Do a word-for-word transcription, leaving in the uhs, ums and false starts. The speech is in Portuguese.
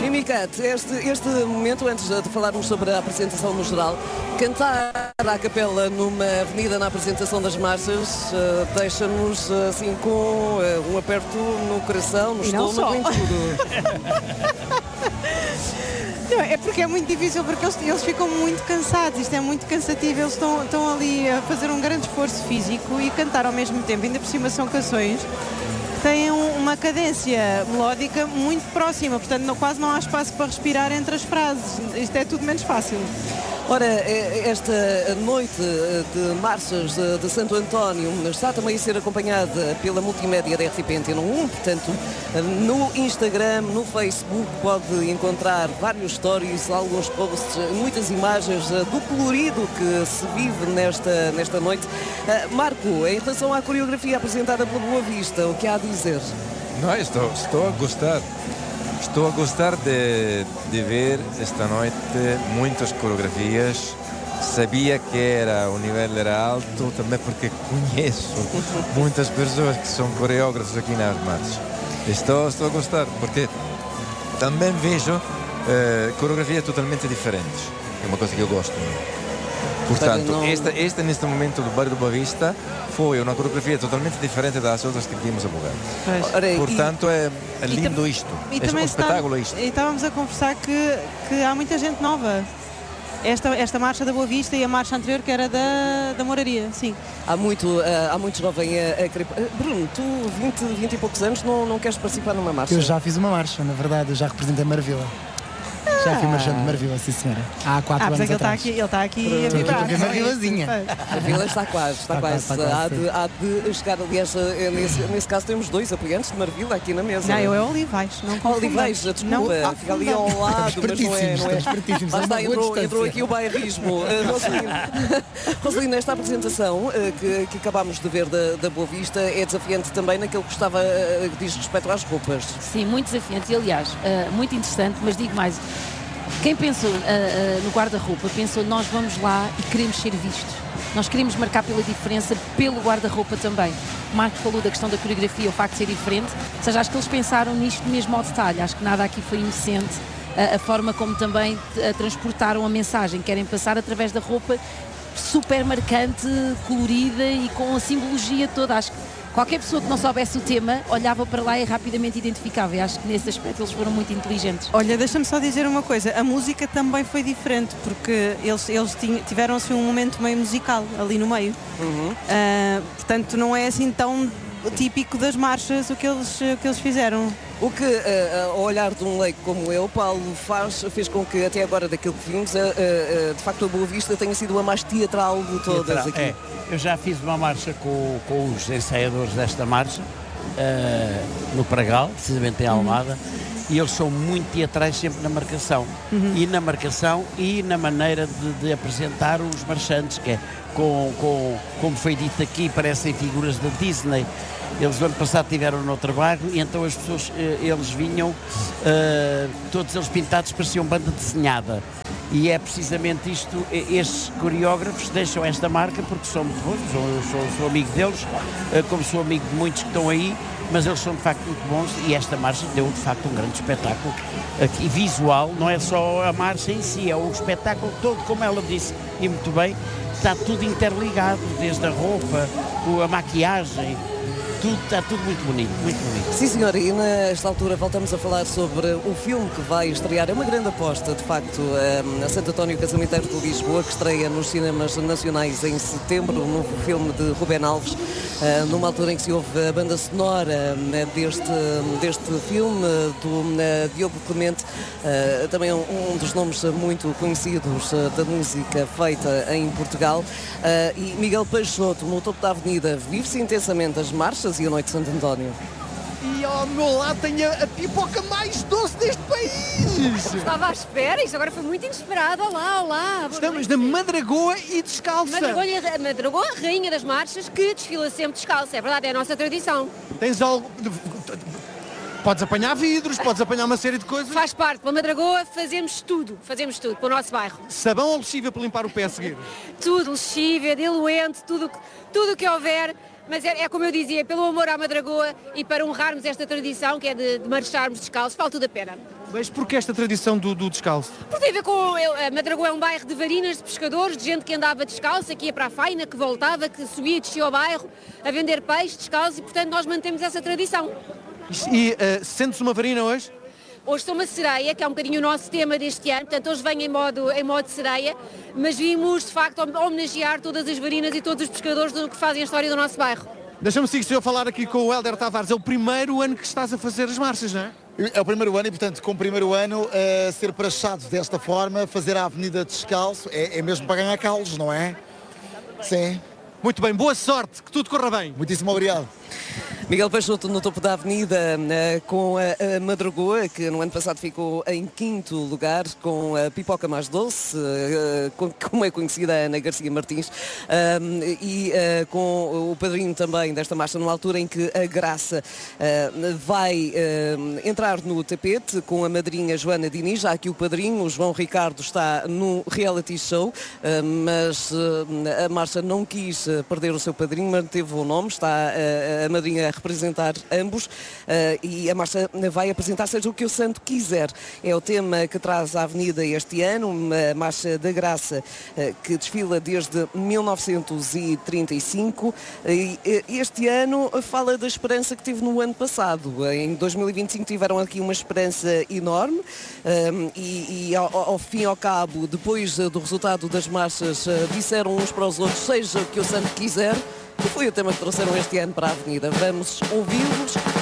Mimicate, este, este momento, antes de falarmos sobre a apresentação no geral, cantar à capela numa avenida na apresentação das marchas uh, deixa-nos uh, assim com uh, um aperto no coração, no e estômago, em tudo. Não, é porque é muito difícil, porque eles, eles ficam muito cansados, isto é muito cansativo, eles estão, estão ali a fazer um grande esforço físico e cantar ao mesmo tempo, ainda por cima são canções que têm um, uma cadência melódica muito próxima, portanto não, quase não há espaço para respirar entre as frases, isto é tudo menos fácil. Ora, esta noite de marchas de Santo António está também a ser acompanhada pela multimédia da R T P Antena um, portanto, no Instagram, no Facebook, pode encontrar vários stories, alguns posts, muitas imagens do colorido que se vive nesta, nesta noite. Marco, em relação à coreografia apresentada pela Boa Vista, o que há a dizer? Não, estou, estou a gostar. Estou a gostar de, de ver esta noite muitas coreografias. Sabia que era, o nível era alto, também porque conheço muitas pessoas que são coreógrafos aqui nas marchas. Estou, estou a gostar, porque também vejo uh, coreografias totalmente diferentes. É uma coisa que eu gosto. Portanto, não... esta, esta neste momento do bairro do Boa Vista foi uma coreografia totalmente diferente das outras que vimos a Bogar. Portanto, e, é, é lindo e isto. E é um espetáculo isto. E estávamos a conversar que, que há muita gente nova. Esta, esta marcha da Boa Vista e a marcha anterior que era da, da Moraria, sim. Há, muito, uh, há muito jovem a, a querer... Uh, Bruno, tu, vinte, vinte e poucos anos, não, não queres participar numa marcha? Eu já fiz uma marcha, na verdade, eu já representei Marvila. Já fui marchando de Marvila, sim senhora. Há quatro ah, anos ele atrás. Está aqui, ele está aqui a vibrar. Estou aqui a Marvilazinha. A Vila está quase, está, está quase. quase. Há, de, há de chegar, aliás, nesse, nesse caso temos dois apoiantes de Marvila aqui na mesa. Não, eu é Olivais. Não Olivais, desculpa, não, fica ali ao lado, mas não é. Não é. Lá está, entrou, entrou aqui o bairrismo. Uh, Rosalina, Rosalina, esta apresentação uh, que, que acabámos de ver da, da Boa Vista é desafiante também naquilo que estava, uh, diz respeito às roupas. Sim, muito desafiante e, aliás, uh, muito interessante, mas digo mais. Quem pensou uh, uh, no guarda-roupa pensou nós vamos lá e queremos ser vistos. Nós queremos marcar pela diferença, pelo guarda-roupa também. O Marco falou da questão da coreografia, o facto de ser diferente. Ou seja, acho que eles pensaram nisto mesmo ao detalhe. Acho que nada aqui foi inocente. Uh, a forma como também uh, transportaram a mensagem. Querem passar através da roupa super marcante, colorida e com a simbologia toda. Acho que qualquer pessoa que não soubesse o tema olhava para lá e rapidamente identificava. E acho que nesse aspecto eles foram muito inteligentes. Olha, deixa-me só dizer uma coisa. A música também foi diferente, porque eles, eles tiveram assim um momento meio musical ali no meio. Uhum. Uh, portanto, não é assim tão típico das marchas o que eles, o que eles fizeram. O que, uh, ao olhar de um leigo como eu, Paulo, faz, fez com que até agora daquilo que vimos, uh, uh, de facto a Boa Vista tenha sido a mais teatral de todas teatral, aqui. É. Eu já fiz uma marcha com, com os ensaiadores desta marcha, uh, no Pragal, precisamente em Almada, uhum. E eles são muito teatrais sempre na marcação. Uhum. E na marcação e na maneira de, de apresentar os marchantes, que é, com, com, como foi dito aqui, parecem figuras da Disney. Eles no ano passado tiveram no trabalho e então as pessoas, eles vinham, uh, todos eles pintados, pareciam banda desenhada. E é precisamente isto, estes coreógrafos deixam esta marca porque são muito bons, sou, sou, sou amigo deles, uh, como sou amigo de muitos que estão aí, mas eles são de facto muito bons e esta marcha deu de facto um grande espetáculo aqui, visual, não é só a marcha em si, é o espetáculo todo, como ela disse, e muito bem, está tudo interligado, desde a roupa, a maquiagem. Tudo, está tudo muito bonito, muito bonito. Sim, senhora, e nesta altura voltamos a falar sobre o filme que vai estrear. É uma grande aposta, de facto, a Santo António Casamenteiro de Lisboa, que estreia nos cinemas nacionais em setembro, um novo filme de Rubén Alves, numa altura em que se ouve a banda sonora deste, deste filme, do Diogo Clemente, também um dos nomes muito conhecidos da música feita em Portugal, e Miguel Peixoto, no topo da avenida, vive-se intensamente as marchas e a noite de Santo António. E ao meu lado tenho a, a pipoca mais doce deste país! Estava à espera, isto agora foi muito inesperado. Olá, olá! Estamos na Madragoa e descalça. Madragoa, Madragoa, rainha das marchas, que desfila sempre descalça. É verdade, é a nossa tradição. Tens algo... Podes apanhar vidros, podes apanhar uma série de coisas. Faz parte, pela Madragoa fazemos tudo, fazemos tudo para o nosso bairro. Sabão ou lexívia para limpar o pé a seguir? Tudo, lexívia, diluente, tudo o que houver. Mas é, é como eu dizia, pelo amor à Madragoa e para honrarmos esta tradição que é de, de marcharmos descalços, vale tudo a pena. Mas porquê esta tradição do, do descalço? Porque tem a ver com... A Madragoa é um bairro de varinas, de pescadores, de gente que andava descalça, que ia para a faina, que voltava, que subia e descia ao bairro a vender peixe descalço e, portanto, nós mantemos essa tradição. E uh, sente-se uma varina hoje? Hoje sou uma sereia, que é um bocadinho o nosso tema deste ano, portanto hoje venho em modo, em modo sereia, mas vimos de facto homenagear todas as varinas e todos os pescadores do, que fazem a história do nosso bairro. Deixa-me seguir, se eu falar aqui com o Hélder Tavares, é o primeiro ano que estás a fazer as marchas, não é? É o primeiro ano e, portanto, com o primeiro ano, uh, ser prachado desta forma, fazer a Avenida Descalço, é, é mesmo para ganhar calos, não é? Sim. Muito bem, boa sorte, que tudo corra bem. Muitíssimo obrigado. Miguel Peixoto no topo da avenida com a, a Madragoa, que no ano passado ficou em quinto lugar, com a pipoca mais doce, como é conhecida a Ana Garcia Martins, e com o padrinho também desta marcha, numa altura em que a Graça vai entrar no tapete com a madrinha Joana Diniz. Já aqui o padrinho, o João Ricardo, está no reality show, mas a marcha não quis perder o seu padrinho, manteve o nome, está a, a madrinha a representar ambos uh, e a marcha vai apresentar seja o que o santo quiser. É o tema que traz a avenida este ano, uma marcha da Graça uh, que desfila desde mil novecentos e trinta e cinco e este ano fala da esperança que teve no ano passado. Em dois mil e vinte e cinco tiveram aqui uma esperança enorme um, e, e ao, ao fim e ao cabo, depois uh, do resultado das marchas, uh, disseram uns para os outros seja o que o santo quiser. E foi o tema que trouxeram este ano para a avenida. Vamos ouvi-los